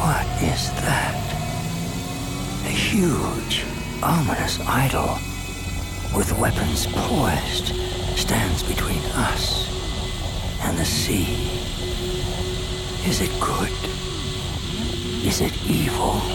What is that? A huge, ominous idol with weapons poised stands between us and the sea. Is it good? Is it evil?